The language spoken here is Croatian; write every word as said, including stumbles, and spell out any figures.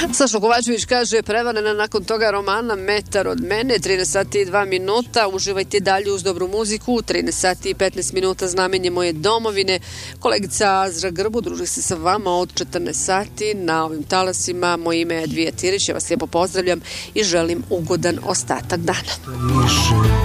Sašo Kovačević kaže prevarena, nakon toga romana Metar od mene, trinaest sati i dva minuta. Uživajte dalje uz dobru muziku. trinaest sati i petnaest minuta znamenje moje domovine. Kolegica Azra Grbu druži se sa vama od četrnaest sati na ovim talasima. Moje ime je Advija Tirić, ja vas lijepo pozdravljam i želim ugodan ostatak dana.